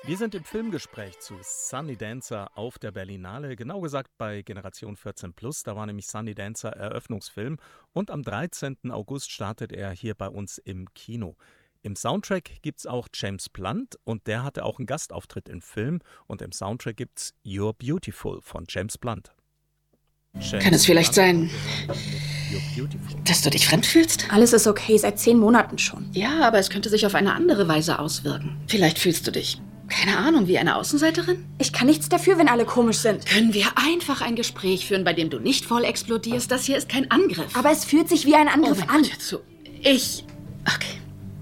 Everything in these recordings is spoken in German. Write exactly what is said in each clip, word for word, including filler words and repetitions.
Wir sind im Filmgespräch zu Sunny Dancer auf der Berlinale, genau gesagt bei Generation vierzehn plus. Da war nämlich Sunny Dancer Eröffnungsfilm und am dreizehnten August startet er hier bei uns im Kino. Im Soundtrack gibt es auch James Blunt und der hatte auch einen Gastauftritt im Film. Und im Soundtrack gibt es You're Beautiful von James Blunt. James Kann es vielleicht Blunt, sein, dass du dich fremd fühlst? Alles ist okay, seit zehn Monaten schon. Ja, aber es könnte sich auf eine andere Weise auswirken. Vielleicht fühlst du dich, keine Ahnung, wie eine Außenseiterin? Ich kann nichts dafür, wenn alle komisch sind. Können wir einfach ein Gespräch führen, bei dem du nicht voll explodierst? Das hier ist kein Angriff. Aber es fühlt sich wie ein Angriff oh mein an. Gott, hör zu. Ich... Okay.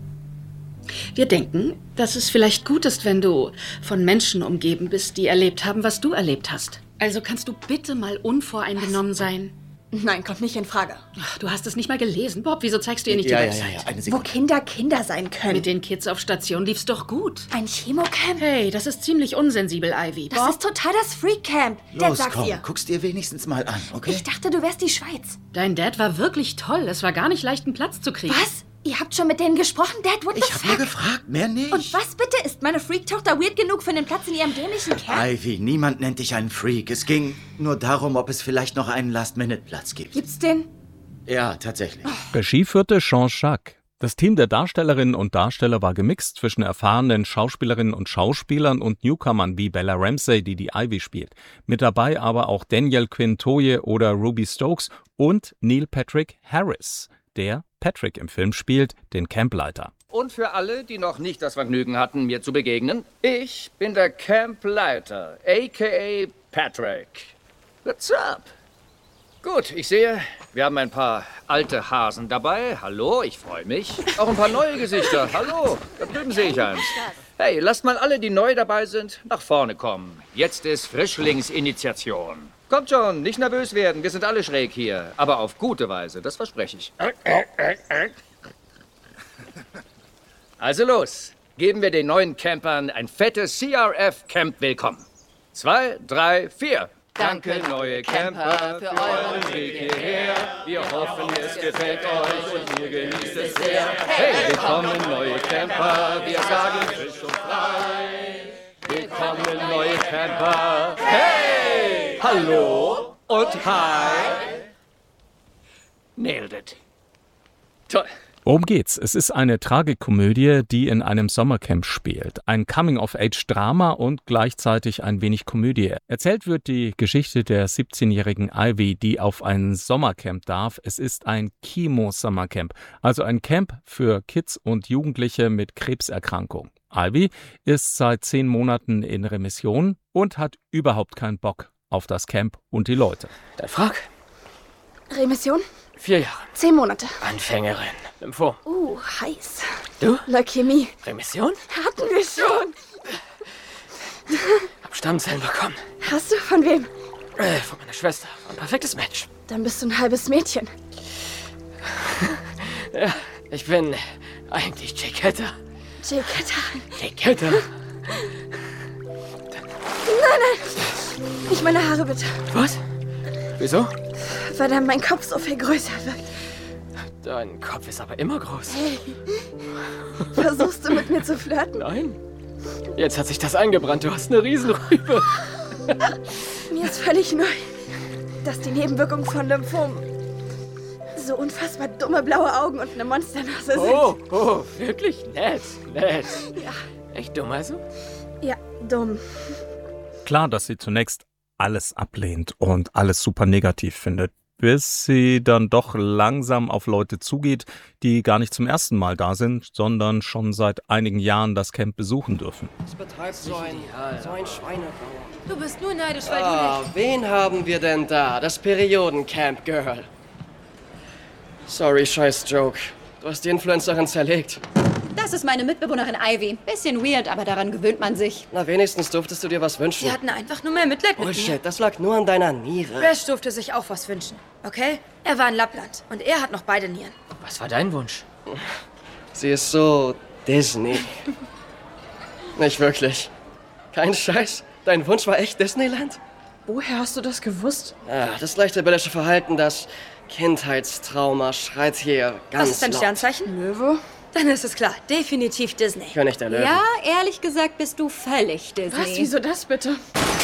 Wir denken, dass es vielleicht gut ist, wenn du von Menschen umgeben bist, die erlebt haben, was du erlebt hast. Also kannst du bitte mal unvoreingenommen was? sein? Nein, kommt nicht in Frage. Ach, du hast es nicht mal gelesen, Bob. Wieso zeigst du ihr nicht ja, die ja, Website? Ja, ja, eine Wo Kinder Kinder sein können. Mit den Kids auf Station lief's doch gut. Ein Chemocamp? Hey, das ist ziemlich unsensibel, Ivy. Das Bob? ist total das Freak-Camp. Dad, Los, sag's komm, ihr. guck's dir wenigstens mal an, okay? Ich dachte, du wärst die Schweiz. Dein Dad war wirklich toll. Es war gar nicht leicht, einen Platz zu kriegen. Was? Ihr habt schon mit denen gesprochen, Dad? What the Ich hab fuck? nur gefragt, mehr nicht. Und was bitte? Ist meine Freak-Tochter weird genug für den Platz in ihrem dämlichen Camp? Ivy, niemand nennt dich einen Freak. Es ging nur darum, ob es vielleicht noch einen Last-Minute-Platz gibt. Gibt's den? Ja, tatsächlich. Regie führte Jean Jacques. Das Team der Darstellerinnen und Darsteller war gemixt zwischen erfahrenen Schauspielerinnen und Schauspielern und Newcomern wie Bella Ramsey, die die Ivy spielt. Mit dabei aber auch Danielle Quintoye oder Ruby Stokes und Neil Patrick Harris, der Patrick im Film spielt, den Campleiter. Und für alle, die noch nicht das Vergnügen hatten, mir zu begegnen, ich bin der Campleiter, a k a. Patrick. What's up? Gut, ich sehe, wir haben ein paar alte Hasen dabei. Hallo, ich freue mich. Auch ein paar neue Gesichter. Hallo, da drüben sehe ich eins. Hey, lasst mal alle, die neu dabei sind, nach vorne kommen. Jetzt ist Frischlingsinitiation. Kommt schon, nicht nervös werden, wir sind alle schräg hier. Aber auf gute Weise, das verspreche ich. Also los, geben wir den neuen Campern ein fettes C R F-Camp-Willkommen. Zwei, drei, vier. Danke, neue Camper, für euren Weg hierher. Wir hoffen, es gefällt euch und ihr genießt es sehr. Hey, willkommen, neue Camper, wir sagen frisch und frei. Willkommen, neue Camper. Hey! Hallo und hi. Nailed it. Toll. Worum geht's? Es ist eine Tragikomödie, die in einem Sommercamp spielt. Ein Coming-of-Age-Drama und gleichzeitig ein wenig Komödie. Erzählt wird die Geschichte der siebzehnjährigen Ivy, die auf ein Sommercamp darf. Es ist ein Chemo-Sommercamp, also ein Camp für Kids und Jugendliche mit Krebserkrankung. Ivy ist seit zehn Monaten in Remission und hat überhaupt keinen Bock auf das Camp und die Leute. Dein Frag? Remission? Vier Jahre. Zehn Monate. Anfängerin. Lymphom. Uh, heiß. Du? Leukämie. Remission? Hatten wir schon. Hab Stammzellen bekommen. Hast du? Von wem? Äh, von meiner Schwester. Ein perfektes Match. Dann bist du ein halbes Mädchen. Ja, ich bin eigentlich Jake Hatter. Jake Hatter. Jake Hatter. Nein, nein. Nicht meine Haare, bitte. Was? Wieso? Weil dann mein Kopf so viel größer wird. Dein Kopf ist aber immer groß. Hey, versuchst du mit mir zu flirten? Nein. Jetzt hat sich das eingebrannt. Du hast eine Riesenrübe. Mir ist völlig neu, dass die Nebenwirkungen von Lymphom so unfassbar dumme blaue Augen und eine Monsternase sind. Oh, oh, wirklich nett, nett. Ja. Echt dumm also? Ja, dumm. Klar, dass sie zunächst alles ablehnt und alles super negativ findet, bis sie dann doch langsam auf Leute zugeht, die gar nicht zum ersten Mal da sind, sondern schon seit einigen Jahren das Camp besuchen dürfen. Es betreibt so ein, so ein Schweinebauer. Du bist nur neidisch, weil Ah, du nicht... wen haben wir denn da? Das Periodencamp-Girl. Sorry, scheiß Joke. Du hast die Influencerin zerlegt. Das ist meine Mitbewohnerin Ivy. Bisschen weird, aber daran gewöhnt man sich. Na, wenigstens durftest du dir was wünschen. Sie hatten einfach nur mehr Mitleid mit Bullshit, mir. das lag nur an deiner Niere. Rash durfte sich auch was wünschen, okay? Er war in Lappland und er hat noch beide Nieren. Was war dein Wunsch? Sie ist so Disney. Nicht wirklich. Kein Scheiß. Dein Wunsch war echt Disneyland? Woher hast du das gewusst? Ah, das leicht rebellische Verhalten, das Kindheitstrauma schreit hier ganz Was ist dein laut. Sternzeichen? Löwe? Dann ist es klar. Definitiv Disney. König der Löwen. Ja, ehrlich gesagt bist du völlig Disney. Was? Wieso das bitte?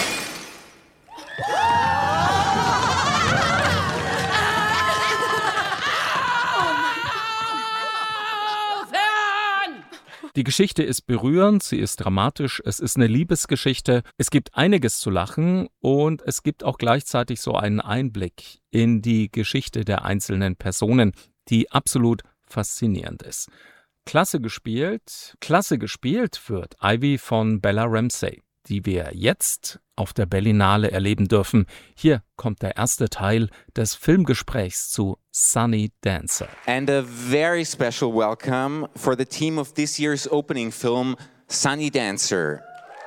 Die Geschichte ist berührend, sie ist dramatisch, es ist eine Liebesgeschichte, es gibt einiges zu lachen und es gibt auch gleichzeitig so einen Einblick in die Geschichte der einzelnen Personen, die absolut faszinierend ist. Klasse gespielt, klasse gespielt wird Ivy von Bella Ramsey, die wir jetzt auf der Berlinale erleben dürfen. Hier kommt der erste Teil des Filmgesprächs zu Sunny Dancer. And a very special welcome for the team of this year's opening film, Sunny Dancer.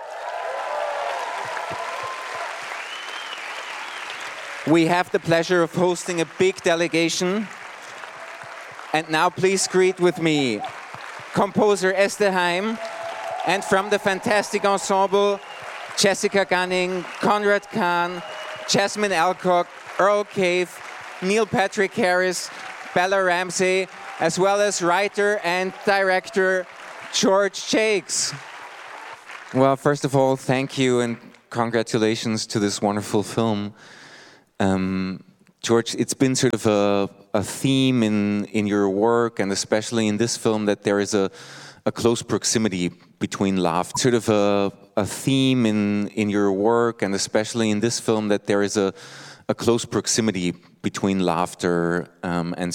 We have the pleasure of hosting a big delegation. And now please greet with me composer Esther Heim, and from the fantastic ensemble, Jessica Gunning, Conrad Kahn, Jasmine Alcock, Earl Cave, Neil Patrick Harris, Bella Ramsey, as well as writer and director George Jakes. Well, first of all, thank you and congratulations to this wonderful film. Um, George, it's been sort of a, a theme in, in your work, and especially in this film, that there is a, a close proximity between laughter. Sort of a, a theme in, in your work, and especially in this film, that there is a, a close proximity between laughter um, and